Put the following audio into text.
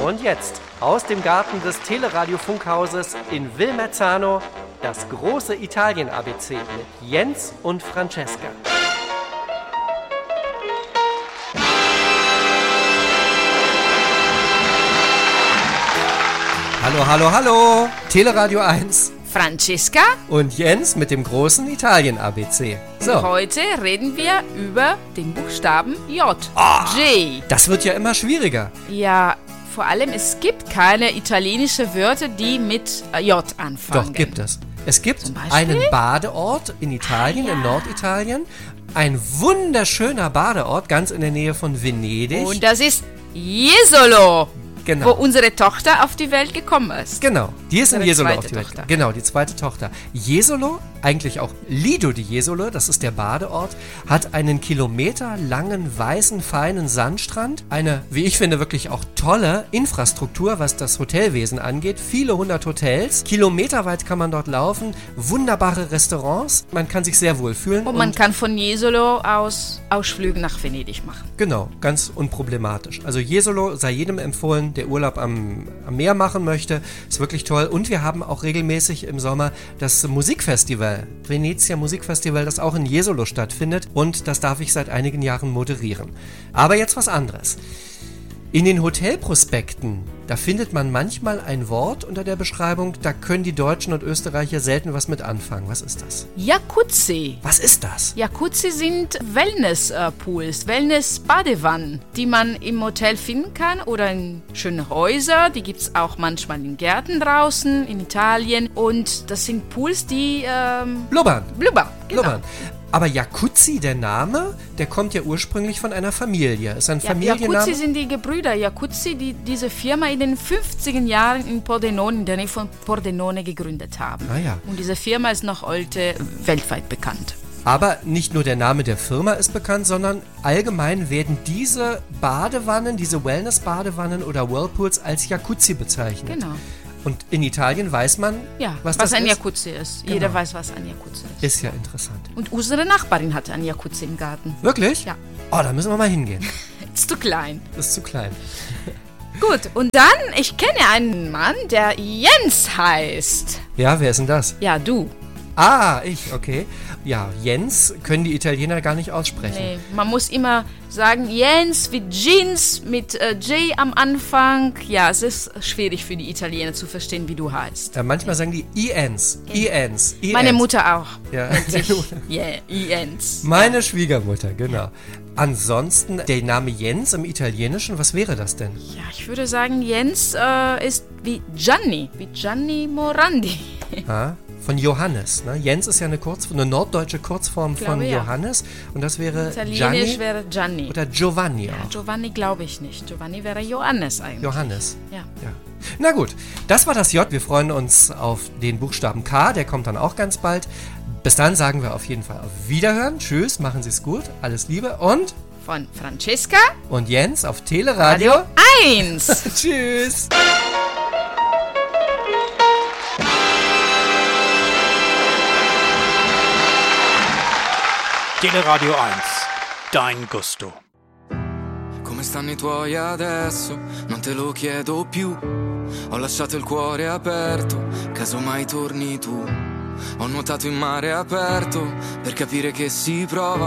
Und jetzt aus dem Garten des Teleradio-Funkhauses in Wilmerzano das große Italien-ABC mit Jens und Francesca. Hallo, hallo, hallo! Teleradio 1. Francesca Und Jens mit dem großen Italien-ABC. So. Heute reden wir über den Buchstaben J. J. Das wird ja immer schwieriger. Ja, vor allem es gibt keine italienischen Wörter, die mit J anfangen. Doch, gibt es. Es gibt Zum Beispiel? einen Badeort in Italien, in Norditalien. Ein wunderschöner Badeort, ganz in der Nähe von Venedig. Und das ist Jesolo, Genau. wo unsere Tochter auf die Welt gekommen ist. Genau, die ist in Unsere Jesolo zweite auf die Welt. Tochter. Genau, die zweite Tochter. Jesolo, eigentlich auch Lido di Jesolo, das ist der Badeort, hat einen kilometerlangen, weißen, feinen Sandstrand. Eine, wie ich finde, wirklich auch tolle Infrastruktur, was das Hotelwesen angeht. Viele hundert Hotels. Kilometerweit kann man dort laufen. Wunderbare Restaurants. Man kann sich sehr wohl fühlen. Und man kann von Jesolo aus Ausflüge nach Venedig machen. Genau, ganz unproblematisch. Also Jesolo sei jedem empfohlen, der Urlaub am Meer machen möchte. Ist wirklich toll. Und wir haben auch regelmäßig im Sommer das Musikfestival, Venezia Musikfestival, das auch in Jesolo stattfindet. Und das darf ich seit einigen Jahren moderieren. Aber jetzt was anderes. In den Hotelprospekten, da findet man manchmal ein Wort unter der Beschreibung, da können die Deutschen und Österreicher selten was mit anfangen. Was ist das? Jacuzzi. Was ist das? Jacuzzi sind Wellness-Pools, Wellness-Badewannen, die man im Hotel finden kann oder in schönen Häusern. Die gibt es auch manchmal in Gärten draußen, in Italien. Und das sind Pools, die Blubbern. genau. Blubbern. Aber Jacuzzi, der Name, der kommt ja ursprünglich von einer Familie. Ist ein Familienname? Jacuzzi sind die Gebrüder Jacuzzi, die diese Firma in den 50er Jahren in Pordenone, in der Nähe von Pordenone gegründet haben. Ah ja. Und diese Firma ist noch heute weltweit bekannt. Aber nicht nur der Name der Firma ist bekannt, sondern allgemein werden diese Badewannen, diese Wellness-Badewannen oder Whirlpools als Jacuzzi bezeichnet. Genau. Und in Italien weiß man, was das ein ist. Jacuzzi ist. Genau. Jeder weiß, was ein Jacuzzi ist. Ist ja interessant. Und unsere Nachbarin hatte ein Jacuzzi im Garten. Wirklich? Ja. Oh, da müssen wir mal hingehen. Ist zu klein. Das ist zu klein. Gut, und dann, ich kenne einen Mann, der Jens heißt. Ja, wer ist denn das? Ja, du. Ah, ich, okay. Ja, Jens können die Italiener gar nicht aussprechen. Nee, man muss immer sagen Jens wie Jeans mit J am Anfang. Ja, es ist schwierig für die Italiener zu verstehen, wie du heißt. Ja, manchmal sagen die Iens, Iens, Iens. Meine Mutter auch. Ja. Jens. Meine Schwiegermutter, genau. Ansonsten, der Name Jens im Italienischen, was wäre das denn? Ja, ich würde sagen, Jens ist wie Gianni Morandi. Ah, von Johannes, ne? Jens ist ja eine norddeutsche Kurzform von ja. Johannes. Und das wäre Italienisch wäre Gianni. Oder Giovanni Ja, auch. Giovanni glaube ich nicht. Giovanni wäre Johannes eigentlich. Johannes. Ja. Ja. Na gut, das war das J. Wir freuen uns auf den Buchstaben K, der kommt dann auch ganz bald. Bis dann sagen wir auf jeden Fall auf Wiederhören. Tschüss, machen Sie es gut. Alles Liebe und Von Francesca und Jens auf Teleradio 1. Tschüss. Teleradio 1, dein Gusto. Come stanno i tuoi adesso? Non te lo chiedo più. Ho lasciato il cuore aperto, caso mai torni tu. Ho nuotato in mare aperto per capire che si prova